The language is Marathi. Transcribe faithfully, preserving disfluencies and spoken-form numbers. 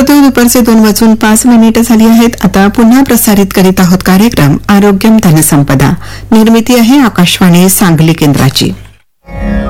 श्रोते, दुपारचे दोन वाजून पाच मिनिटं झाली आहेत. आता पुन्हा प्रसारित करीत आहोत कार्यक्रम आरोग्यम धनसंपदा. निर्मिती आहे आकाशवाणी सांगली केंद्राची.